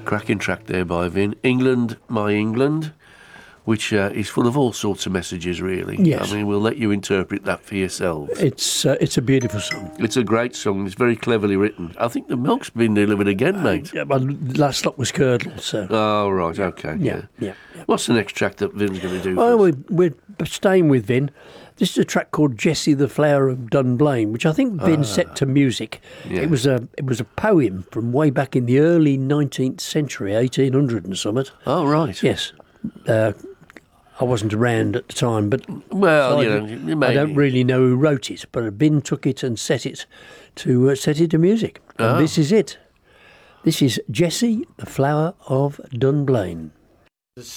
Cracking track there by Vin. England, My England, which is full of all sorts of messages, really. Yes. I mean, we'll let you interpret that for yourselves. It's a beautiful song. It's a great song. It's very cleverly written. I think the milk's been delivered again, mate. Yeah, well, last stop was Curdle, so... Oh, right, okay. Yeah. What's the next track that Vin's going to do for Well, us? we're staying with Vin. This is a track called Jessie the Flower of Dunblane, which I think Vin set to music. Yeah. It was a poem from way back in the early 19th century, 1800 and something. Oh, right. Yes. I wasn't around at the time, but Well, I don't really know who wrote it, but Vin took it and set it to music. And this is it. This is Jessie the Flower of Dunblane.